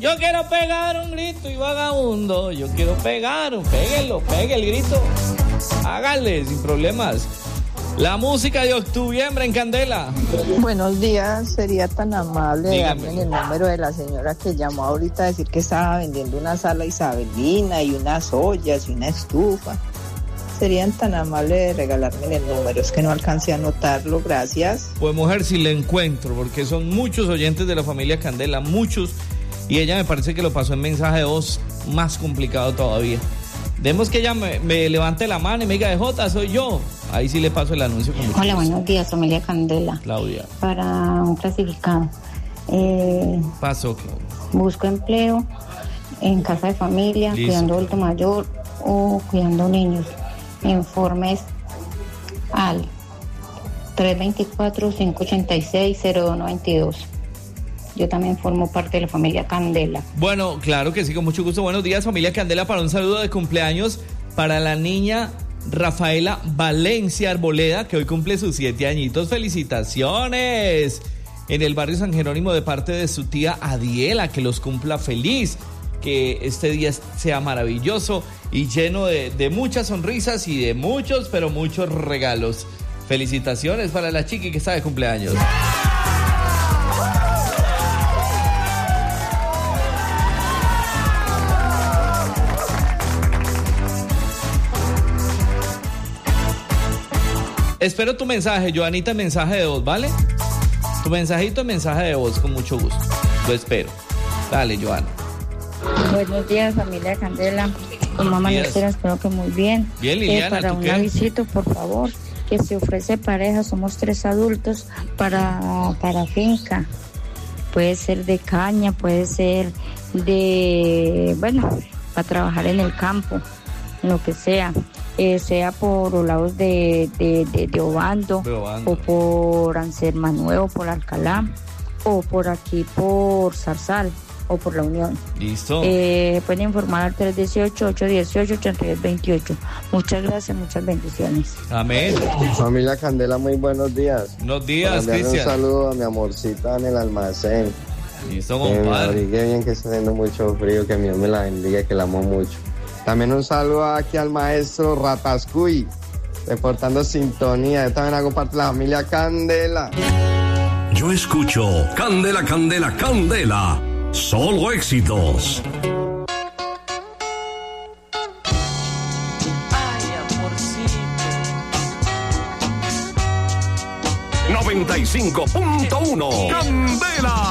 Yo quiero pegar un grito y vagabundo. Yo quiero pegar pegue el grito. Hágale, sin problemas. La música de octubre en Candela. Buenos días, sería tan amable de darme el número de la señora que llamó ahorita a decir que estaba vendiendo una sala isabelina y unas ollas y una estufa. Serían tan amables de regalarme el número, es que no alcancé a anotarlo, gracias. Pues mujer, si le encuentro, porque son muchos oyentes de la familia Candela, muchos, y ella me parece que lo pasó en mensaje de voz, más complicado todavía. Demos que ella me levante la mano y me diga, de Jota, soy yo. Ahí sí le paso el anuncio. Hola, buenos días, familia Candela. Claudia. Para un clasificado. Pasó, Claudia. Busco empleo en casa de familia, Listo, cuidando adulto mayor o cuidando niños. Informes al 324-586-0292. Yo también formo parte de la familia Candela. Bueno, claro que sí, con mucho gusto. Buenos días, familia Candela, para un saludo de cumpleaños para la niña Rafaela Valencia Arboleda, que hoy cumple sus 7 añitos. ¡Felicitaciones! En el barrio San Jerónimo, de parte de su tía Adiela, que los cumpla feliz. Que este día sea maravilloso y lleno de muchas sonrisas y de muchos, pero muchos regalos. Felicitaciones para la chiqui que está de cumpleaños. Espero tu mensaje, Joanita, mensaje de voz, ¿vale? Tu mensajito, mensaje de voz, con mucho gusto. Lo espero. Dale, Joana. Buenos días, familia Candela. Como amanecieron, espero que muy bien. Bien, Liliana, para un avisito, por favor, que se ofrece pareja, somos 3 adultos para finca. Puede ser de caña, puede ser para trabajar en el campo, lo que sea. Sea por los lados de Obando, o por Anselma Nuevo, por Alcalá, o por aquí por Zarzal, o por La Unión. Listo. Pueden informar al 318-818-8228. Muchas gracias, muchas bendiciones. Amén. Familia Candela, muy buenos días. Buenos días, Cristian. Un saludo a mi amorcita en el almacén. Listo, compadre. Que me abrigue bien, que está haciendo mucho frío, que Dios me la bendiga, que la amo mucho. También un saludo aquí al maestro Ratascuy, reportando sintonía. Yo también hago parte de la familia Candela. Yo escucho Candela, Candela, Candela. Solo éxitos. Ay, amorcito. 95.1 Candela.